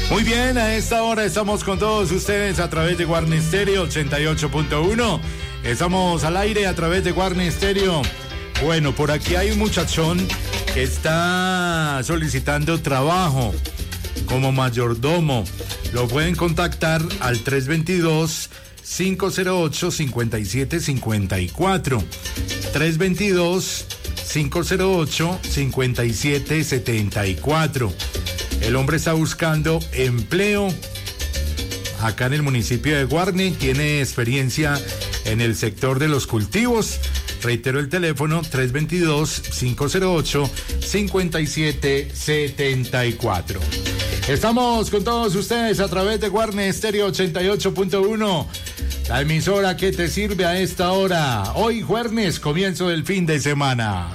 Muy bien, a esta hora estamos con todos ustedes a través de Guarne Stereo 88.1. Estamos al aire a través de Guarne Stereo. Bueno, por aquí hay un muchachón que está solicitando trabajo como mayordomo. Lo pueden contactar al 322-508-5754. 322-508-5774. El hombre está buscando empleo acá en el municipio de Guarne. Tiene experiencia en el sector de los cultivos. Reitero el teléfono 322-508-5774. Estamos con todos ustedes a través de Guarne Stereo 88.1. La emisora que te sirve a esta hora. Hoy jueves, comienzo del fin de semana.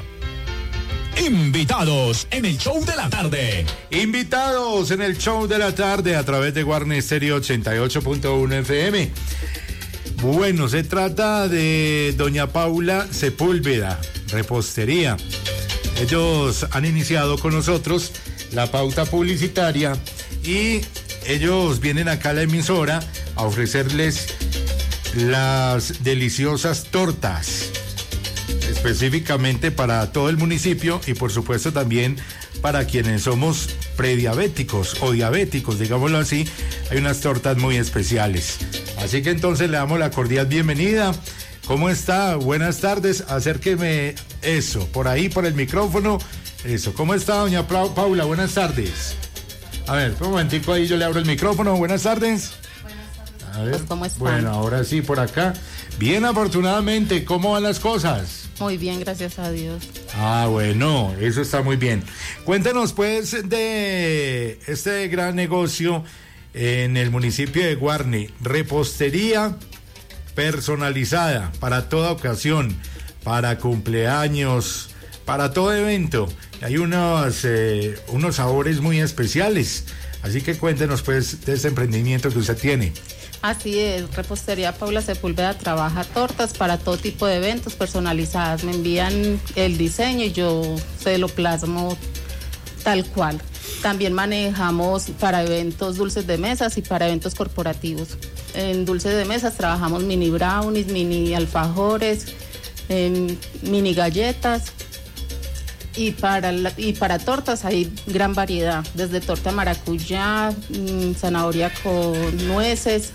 Invitados en el show de la tarde. Invitados en el show de la tarde a través de Guarne Stereo 88.1 FM. Bueno, se trata de doña Paula Sepúlveda, repostería. Ellos han iniciado con nosotros la pauta publicitaria y ellos vienen acá a la emisora a ofrecerles las deliciosas tortas, específicamente para todo el municipio y por supuesto también para quienes somos prediabéticos o diabéticos, digámoslo así. Hay unas tortas muy especiales. Así que entonces le damos la cordial bienvenida. ¿Cómo está? Buenas tardes. Acérqueme eso, por ahí, por el micrófono. Eso. ¿Cómo está, doña Paula? Buenas tardes. A ver, un momentico ahí, yo le abro el micrófono. Buenas tardes. Buenas tardes. A ver. ¿Cómo están? Bueno, ahora sí, por acá. Bien, afortunadamente. ¿Cómo van las cosas? Muy bien, gracias a Dios. Ah, bueno, eso está muy bien. Cuéntanos, pues, de este gran negocio en el municipio de Guarne. Repostería personalizada para toda ocasión, para cumpleaños, para todo evento. Hay unos sabores muy especiales. Así que cuéntenos, pues, de este emprendimiento que usted tiene. Así es, Repostería Paula Sepúlveda trabaja tortas para todo tipo de eventos personalizadas. Me envían el diseño y yo se lo plasmo tal cual. También manejamos para eventos dulces de mesas y para eventos corporativos. En dulces de mesas trabajamos mini brownies, mini alfajores, mini galletas. Y para tortas hay gran variedad, desde torta maracuyá, zanahoria con nueces,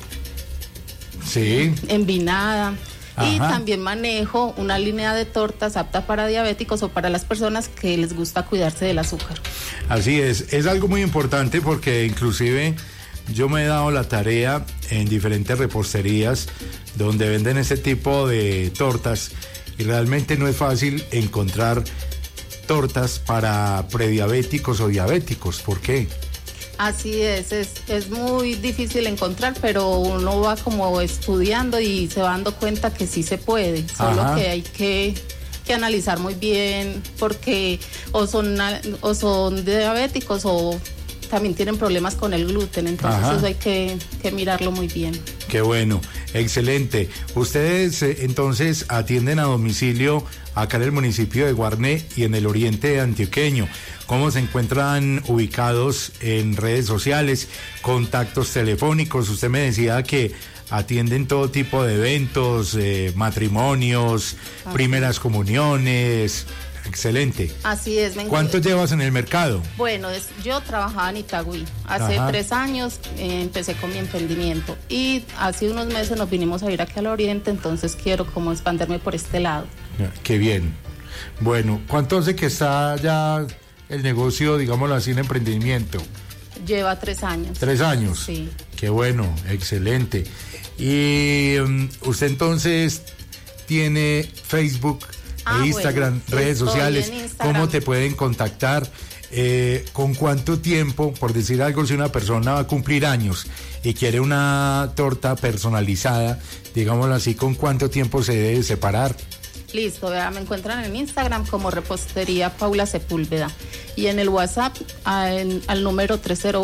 sí, envinada. Ajá. Y también manejo una línea de tortas apta para diabéticos o para las personas que les gusta cuidarse del azúcar. Así es algo muy importante porque inclusive yo me he dado la tarea en diferentes reposterías donde venden ese tipo de tortas y realmente no es fácil encontrar tortas para prediabéticos o diabéticos. ¿Por qué? Así es muy difícil encontrar, pero uno va como estudiando y se va dando cuenta que sí se puede, solo Ajá. que hay que analizar muy bien porque o son diabéticos o también tienen problemas con el gluten, entonces Ajá. eso hay que mirarlo muy bien. Qué bueno, excelente. Ustedes entonces atienden a domicilio acá en el municipio de Guarne y en el oriente antioqueño. ¿Cómo se encuentran ubicados en redes sociales, contactos telefónicos? Usted me decía que atienden todo tipo de eventos, matrimonios, primeras comuniones. Excelente. Así es. ¿Cuánto llevas en el mercado? Bueno, yo trabajaba en Itagüí. Hace Ajá. 3 años empecé con mi emprendimiento y hace unos meses nos vinimos a vivir aquí al oriente, entonces quiero como expandirme por este lado. Qué bien. Bueno, ¿cuánto hace que está ya el negocio, digámoslo así, en emprendimiento? Lleva 3 años. 3 años. Sí. Qué bueno, excelente. Y usted entonces tiene Facebook e Instagram, bueno, redes sociales. en Instagram. ¿Cómo te pueden contactar? ¿Con cuánto tiempo, por decir algo, si una persona va a cumplir años y quiere una torta personalizada, digámoslo así, ¿con cuánto tiempo se debe separar? Listo, vea, me encuentran en Instagram como Repostería Paula Sepúlveda y en el WhatsApp al número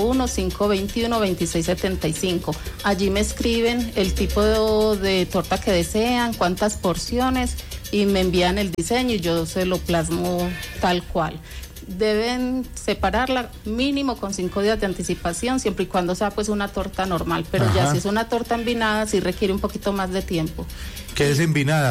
301-521-2675. Allí me escriben el tipo de torta que desean, cuántas porciones y me envían el diseño y yo se lo plasmo tal cual. deben separarla mínimo con 5 días de anticipación, siempre y cuando sea pues una torta normal, pero Ajá. ya si es una torta envinada sí requiere un poquito más de tiempo. ¿Qué es envinada?